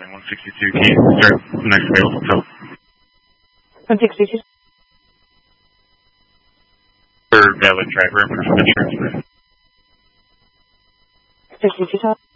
Sterling 162, can you start next available till? 162. For valid driver and proof of insurance. 62.